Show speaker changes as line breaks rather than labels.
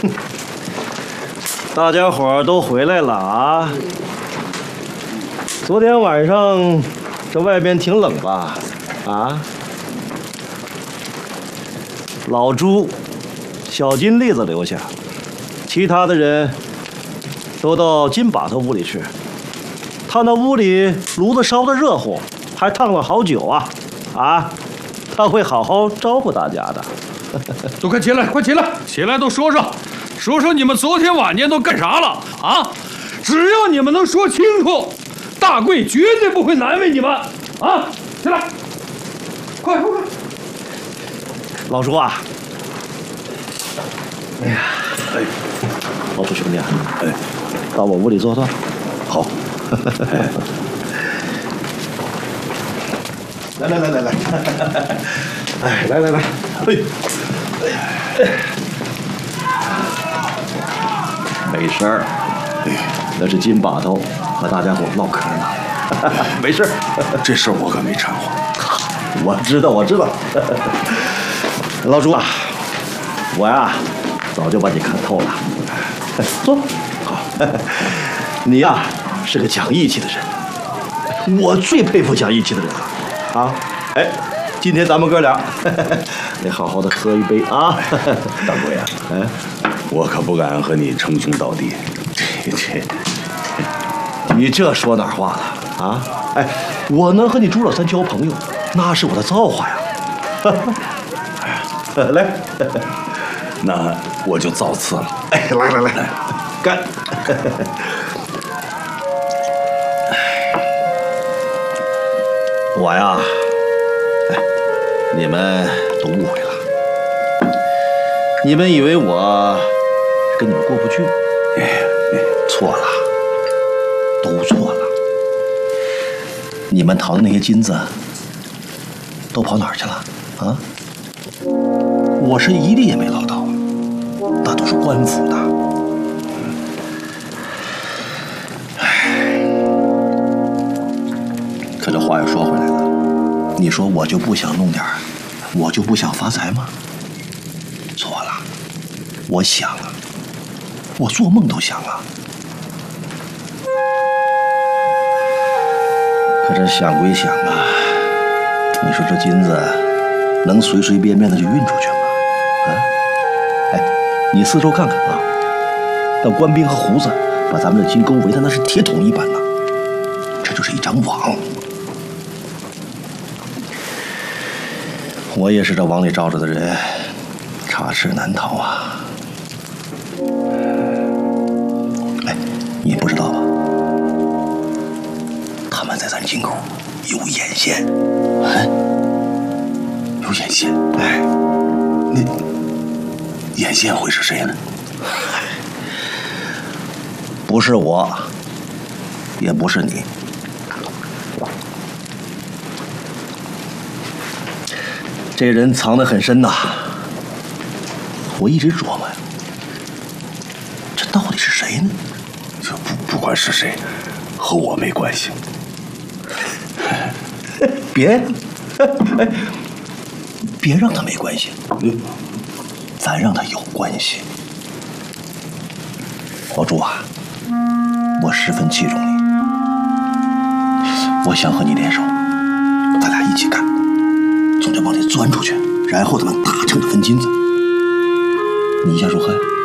大家伙儿都回来了啊！昨天晚上这外边挺冷吧？啊？老朱、小金栗子留下，其他的人都到金把头屋里去。他那屋里炉子烧得热乎，还烫了好酒啊！啊，他会好好招呼大家的。
都快起来，快起来，起来都说说你们昨天晚间都干啥了啊？只要你们能说清楚，大贵绝对不会难为你们啊！起来，快！
老朱啊，哎呀，老朱兄弟啊，到我屋里坐坐。好。来，来，没事儿，那是金把头和大家伙唠嗑呢，没事。
这事儿我可没掺和。
我知道。老朱啊，我呀早就把你看透了。坐，好。你呀是个讲义气的人，我最佩服讲义气的人了。啊，今天咱们哥俩得好好的喝一杯啊！
大贵啊，我可不敢和你称兄道弟。
你这说哪儿话了啊？我能和你朱老三交朋友，那是我的造化呀！来，
那我就造次了。
来，干！我呀，你们都误会了。你们以为我跟你们过不去？错了，都错了。你们淘的那些金子都跑哪儿去了啊？我是一粒也没捞到，那都是官府的。可这话又说回来了，你说我就不想弄点儿，我就不想发财吗？错了，我想啊，我做梦都想啊。可这想归想啊，你说这金子能随随便便的就运出去吗？你四周看看啊，那官兵和胡子把咱们的金沟围的那是铁桶一般呐，这就是一张网。我也是这网里罩着的人，插翅难逃啊！你不知道吧？他们在咱金沟有眼线，
有眼线。那眼线会是谁呢？
不是我，也不是你。这人藏得很深呐，我一直琢磨呀，这到底是谁呢？
这不管是谁，和我没关系。
别让他没关系，咱让他有关系。老朱啊，我十分器重你，我想和你联手，咱俩一起干。从这网里钻出去，然后咱们大成的分金子，你意见如何呀？